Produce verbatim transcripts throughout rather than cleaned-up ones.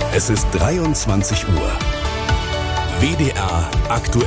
Es ist dreiundzwanzig Uhr. W D R aktuell.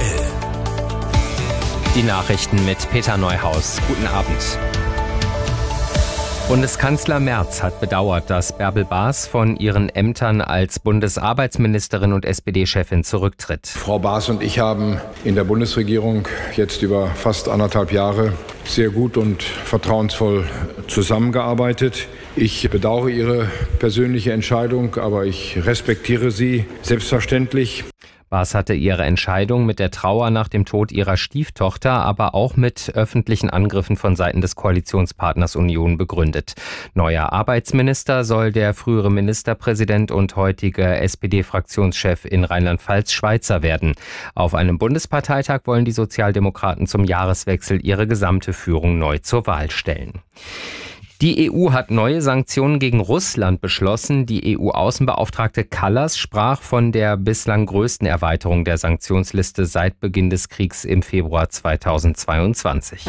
Die Nachrichten mit Peter Neuhaus. Guten Abend. Bundeskanzler Merz hat bedauert, dass Bärbel Baas von ihren Ämtern als Bundesarbeitsministerin und S P D-Chefin zurücktritt. Frau Baas und ich haben in der Bundesregierung jetzt über fast anderthalb Jahre sehr gut und vertrauensvoll zusammengearbeitet. Ich bedauere Ihre persönliche Entscheidung, aber ich respektiere sie selbstverständlich. Baas hatte ihre Entscheidung mit der Trauer nach dem Tod ihrer Stieftochter, aber auch mit öffentlichen Angriffen von Seiten des Koalitionspartners Union begründet. Neuer Arbeitsminister soll der frühere Ministerpräsident und heutige S P D-Fraktionschef in Rheinland-Pfalz Schweizer werden. Auf einem Bundesparteitag wollen die Sozialdemokraten zum Jahreswechsel ihre gesamte Führung neu zur Wahl stellen. Die E U hat neue Sanktionen gegen Russland beschlossen. Die E U-Außenbeauftragte Kallas sprach von der bislang größten Erweiterung der Sanktionsliste seit Beginn des Kriegs im Februar zweitausendzweiundzwanzig.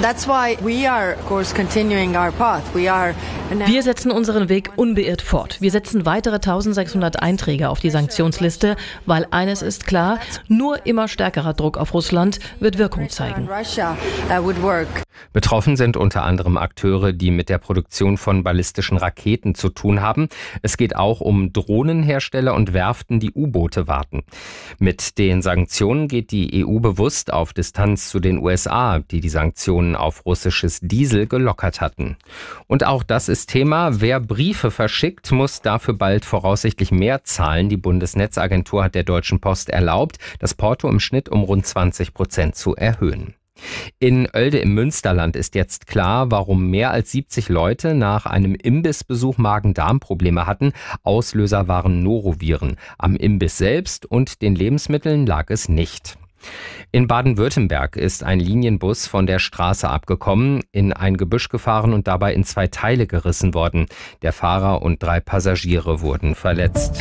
Wir setzen unseren Weg unbeirrt fort. Wir setzen weitere eintausendsechshundert Einträge auf die Sanktionsliste, weil eines ist klar, nur immer stärkerer Druck auf Russland wird Wirkung zeigen. Betroffen sind unter anderem Akteure, die mit der Produktion von ballistischen Raketen zu tun haben. Es geht auch um Drohnenhersteller und Werften, die U-Boote warten. Mit den Sanktionen geht die E U bewusst auf Distanz zu den U S A, die die Sanktionen auf russisches Diesel gelockert hatten. Und auch das ist Thema. Wer Briefe verschickt, muss dafür bald voraussichtlich mehr zahlen. Die Bundesnetzagentur hat der Deutschen Post erlaubt, das Porto im Schnitt um rund zwanzig Prozent zu erhöhen. In Oelde im Münsterland ist jetzt klar, warum mehr als siebzig Leute nach einem Imbissbesuch Magen-Darm-Probleme hatten. Auslöser waren Noroviren. Am Imbiss selbst und den Lebensmitteln lag es nicht. In Baden-Württemberg ist ein Linienbus von der Straße abgekommen, in ein Gebüsch gefahren und dabei in zwei Teile gerissen worden. Der Fahrer und drei Passagiere wurden verletzt.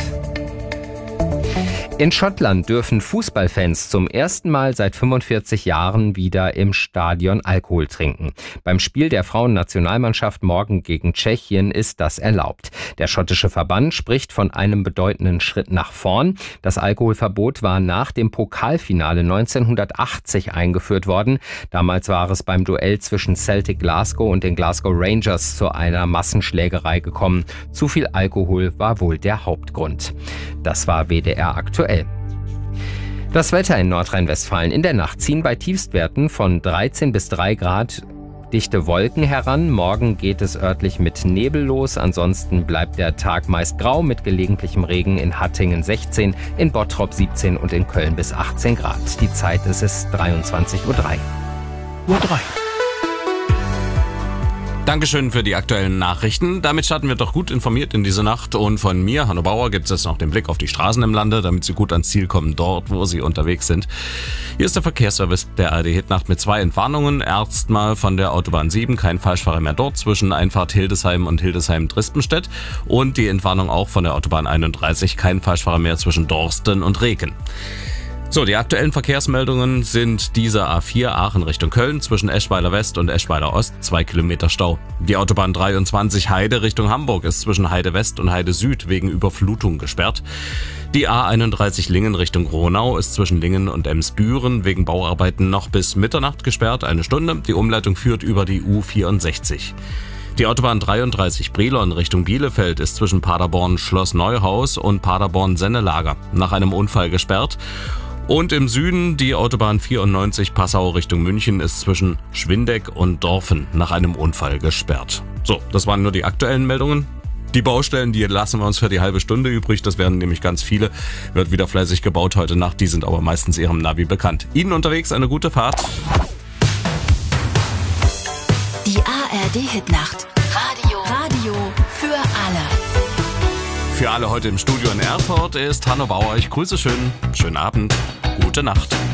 In Schottland dürfen Fußballfans zum ersten Mal seit fünfundvierzig Jahren wieder im Stadion Alkohol trinken. Beim Spiel der Frauennationalmannschaft morgen gegen Tschechien ist das erlaubt. Der schottische Verband spricht von einem bedeutenden Schritt nach vorn. Das Alkoholverbot war nach dem Pokalfinale neunzehnhundertachtzig eingeführt worden. Damals war es beim Duell zwischen Celtic Glasgow und den Glasgow Rangers zu einer Massenschlägerei gekommen. Zu viel Alkohol war wohl der Hauptgrund. Das war W D R aktuell. Das Wetter in Nordrhein-Westfalen. In der Nacht ziehen bei Tiefstwerten von dreizehn bis drei Grad dichte Wolken heran. Morgen geht es örtlich mit Nebel los. Ansonsten bleibt der Tag meist grau mit gelegentlichem Regen. In Hattingen sechzehn, in Bottrop siebzehn und in Köln bis achtzehn Grad. Die Zeit ist es dreiundzwanzig Uhr drei. Uhr drei. Dankeschön für die aktuellen Nachrichten. Damit starten wir doch gut informiert in diese Nacht. Und von mir, Hanno Bauer, gibt es jetzt noch den Blick auf die Straßen im Lande, damit Sie gut ans Ziel kommen, dort, wo Sie unterwegs sind. Hier ist der Verkehrsservice der A R D-Hitnacht mit zwei Entwarnungen. Erstmal von der Autobahn sieben, kein Falschfahrer mehr dort zwischen Einfahrt Hildesheim und Hildesheim-Drispenstedt. Und die Entwarnung auch von der Autobahn einunddreißig, kein Falschfahrer mehr zwischen Dorsten und Reken. So, die aktuellen Verkehrsmeldungen sind diese A vier Aachen Richtung Köln zwischen Eschweiler West und Eschweiler Ost, zwei Kilometer Stau. Die Autobahn dreiundzwanzig Heide Richtung Hamburg ist zwischen Heide West und Heide Süd wegen Überflutung gesperrt. Die A einunddreißig Lingen Richtung Gronau ist zwischen Lingen und Emsbüren wegen Bauarbeiten noch bis Mitternacht gesperrt, eine Stunde. Die Umleitung führt über die U vierundsechzig. Die Autobahn dreiunddreißig Brilon Richtung Bielefeld ist zwischen Paderborn Schloss Neuhaus und Paderborn Sennelager nach einem Unfall gesperrt. Und im Süden die Autobahn vierundneunzig Passau Richtung München ist zwischen Schwindeck und Dorfen nach einem Unfall gesperrt. So, das waren nur die aktuellen Meldungen. Die Baustellen, die lassen wir uns für die halbe Stunde übrig. Das werden nämlich ganz viele. Wird wieder fleißig gebaut heute Nacht. Die sind aber meistens Ihrem Navi bekannt. Ihnen unterwegs eine gute Fahrt. Die A R D-Hitnacht. Radio. Radio für alle. Für alle heute im Studio in Erfurt ist Hanno Bauer. Ich grüße schön. Schönen Abend. Gute Nacht.